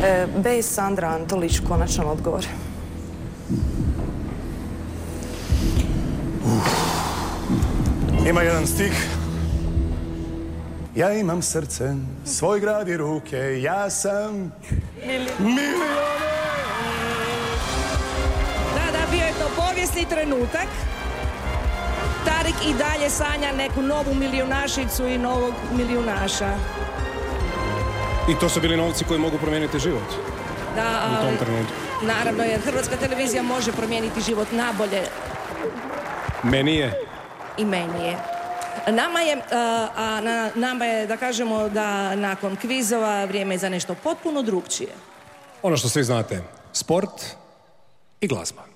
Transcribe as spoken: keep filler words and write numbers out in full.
E, B. Sandra Antolić, konačan odgovor. Ima jedan stih. Ja imam srce, svoj grad i ruke, ja sam milioner. Da, da, bio je to povijesni trenutak. Tarik i dalje sanja neku novu milijunašicu i novog milijunaša. I to su bili novci koji mogu promijeniti život. Da, u tom trenutku. Naravno, jer Hrvatska televizija može promijeniti život nabolje. Meni je. I meni je. Nama je, a na, nama je, da kažemo da nakon kvizova vrijeme je za nešto potpuno drugčije. Ono što svi znate, sport i glazba.